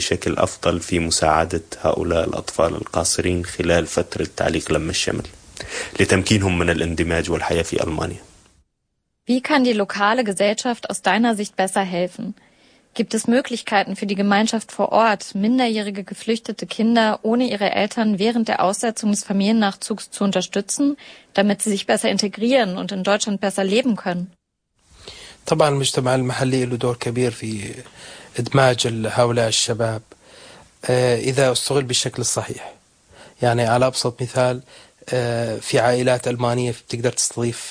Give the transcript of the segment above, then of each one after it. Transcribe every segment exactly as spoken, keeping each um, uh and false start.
بشكل أفضل في مساعدة هؤلاء الأطفال القاصرين خلال فترة تعليق لم الشمل لتمكينهم من الاندماج والحياة في ألمانيا. Wie kann die lokale Gesellschaft aus deiner Sicht besser helfen? Gibt es Möglichkeiten für die Gemeinschaft vor Ort, minderjährige geflüchtete Kinder ohne ihre Eltern während der Aussetzung des Familiennachzugs zu unterstützen, damit sie sich besser integrieren und in Deutschland besser leben können? طبعا المجتمع المحلي له دور كبير في إدماج هؤلاء الشباب إذا استغل بالشكل الصحيح. يعني على أبسط مثال في عائلات ألمانية بتقدر تستضيف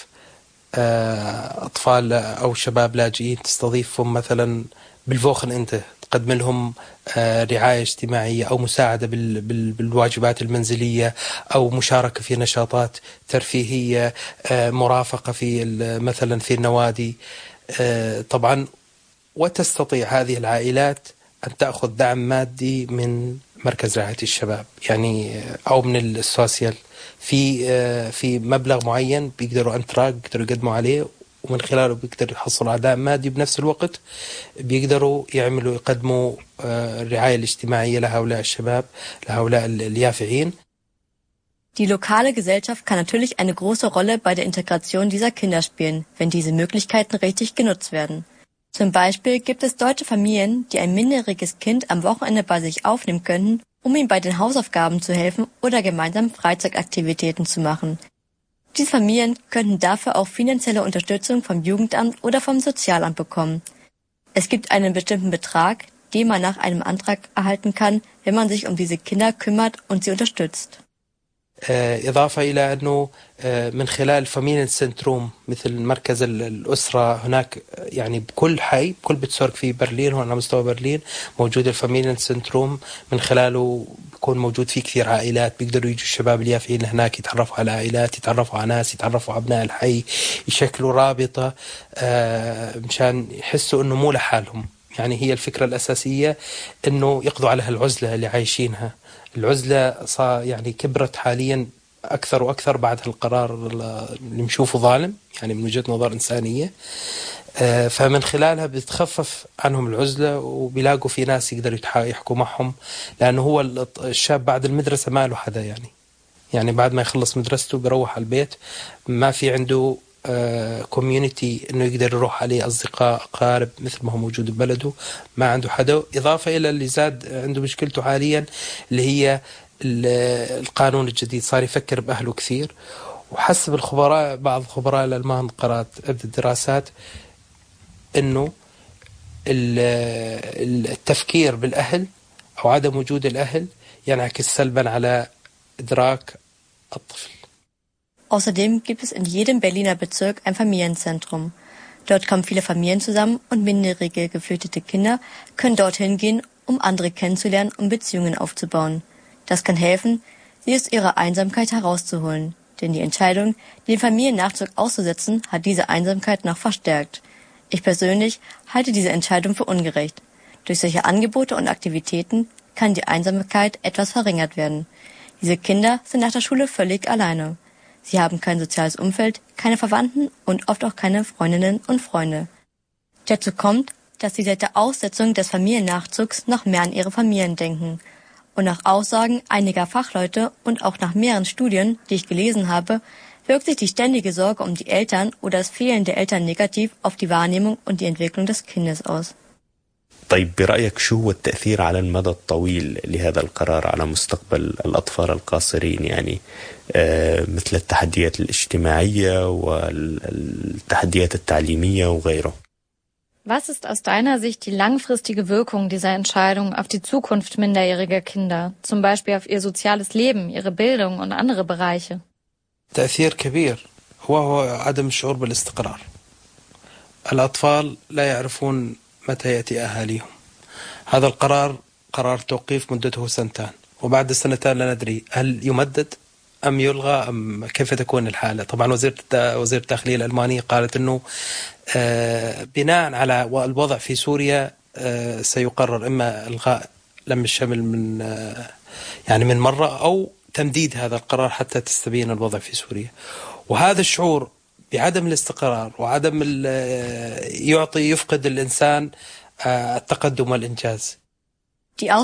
أطفال أو شباب لاجئين، تستضيفهم مثلا بالفوخن أنت تقدم لهم رعاية اجتماعية أو مساعدة بالواجبات المنزلية أو مشاركة في نشاطات ترفيهية، مرافقة في مثلا في النوادي طبعا. وتستطيع هذه العائلات أن تأخذ دعم مادي من مركز رعاية الشباب يعني أو من السوسيال في في مبلغ معين بيقدروا أنتراك بيقدروا يقدموا عليه، ومن خلاله بيقدروا يحصلوا على دعم مادي. بنفس الوقت بيقدروا يعملوا يقدموا الرعاية الاجتماعية لهؤلاء الشباب لهؤلاء اليافعين. Die lokale Gesellschaft kann natürlich eine große Rolle bei der Integration dieser Kinder spielen, wenn diese Möglichkeiten richtig genutzt werden. Zum Beispiel gibt es deutsche Familien, die ein minderjähriges Kind am Wochenende bei sich aufnehmen könnten, um ihm bei den Hausaufgaben zu helfen oder gemeinsam Freizeitaktivitäten zu machen. Diese Familien könnten dafür auch finanzielle Unterstützung vom Jugendamt oder vom Sozialamt bekommen. Es gibt einen bestimmten Betrag, den man nach einem Antrag erhalten kann, wenn man sich um diese Kinder kümmert und sie unterstützt. إضافة إلى أنه من خلال فاميليا سنتروم مثل مركز الأسرة هناك يعني بكل حي بكل بتسورك في برلين هون على مستوى برلين موجود الفاميليا سنتروم، من خلاله بيكون موجود فيه كثير عائلات بيقدروا يجوا الشباب اليافعين هناك يتعرفوا على عائلات، يتعرفوا على ناس، يتعرفوا على أبناء الحي، يشكلوا رابطة مشان يحسوا أنه مو لحالهم. يعني هي الفكرة الأساسية أنه يقضوا على هالعزلة اللي عايشينها. العزلة صار يعني كبرت حاليا أكثر وأكثر بعد هالقرار اللي نشوفه ظالم يعني من وجهة نظر إنسانية، فمن خلالها بتخفف عنهم العزلة وبيلاقوا في ناس يقدروا يحكوا معهم، لأنه هو الشاب بعد المدرسة ما له حدا يعني يعني بعد ما يخلص مدرسته بيروح على البيت ما في عنده كوميونيتي انه يقدر يروح عليه اصدقاء اقارب مثل ما هو موجود ببلده، ما عنده حدا. اضافه الى اللي زاد عنده مشكلته حاليا اللي هي القانون الجديد، صار يفكر باهله كثير. وحسب الخبراء بعض الخبراء الالمان قرات الدراسات انه التفكير بالاهل او عدم وجود الاهل ينعكس سلبا على ادراك الطفل. Außerdem gibt es in jedem Berliner Bezirk ein Familienzentrum. Dort kommen viele Familien zusammen und minderjährige geflüchtete Kinder können dorthin gehen, um andere kennenzulernen und Beziehungen aufzubauen. Das kann helfen, sie aus ihrer Einsamkeit herauszuholen. Denn die Entscheidung, den Familiennachzug auszusetzen, hat diese Einsamkeit noch verstärkt. Ich persönlich halte diese Entscheidung für ungerecht. Durch solche Angebote und Aktivitäten kann die Einsamkeit etwas verringert werden. Diese Kinder sind nach der Schule völlig alleine. Sie haben kein soziales Umfeld, keine Verwandten und oft auch keine Freundinnen und Freunde. Dazu kommt, dass sie seit der Aussetzung des Familiennachzugs noch mehr an ihre Familien denken. Und nach Aussagen einiger Fachleute und auch nach mehreren Studien, die ich gelesen habe, wirkt sich die ständige Sorge um die Eltern oder das Fehlen der Eltern negativ auf die Wahrnehmung und die Entwicklung des Kindes aus. طيب برأيك شو هو التأثير على المدى الطويل لهذا القرار على مستقبل الأطفال القاصرين يعني مثل التحديات الاجتماعية والتحديات التعليمية وغيره؟ Was ist aus deiner Sicht die langfristige Wirkung dieser Entscheidung auf die Zukunft minderjähriger Kinder, zum Beispiel auf ihr soziales Leben, ihre Bildung und andere Bereiche? تأثير كبير وهو عدم الشعور بالاستقرار. الأطفال لا يعرفون متى يأتي أهاليهم. هذا القرار قرار توقيف مدته سنتان، وبعد السنتين لا ندري هل يمدد أم يلغى أم كيف تكون الحالة. طبعا وزير وزير الداخلية الألمانية قالت أنه بناء على الوضع في سوريا سيقرر إما إلغاء لم الشمل من يعني من مرة أو تمديد هذا القرار حتى تستبين الوضع في سوريا. وهذا الشعور بعدم الاستقرار وعدم يعطي يفقد الإنسان التقدم والإنجاز. Die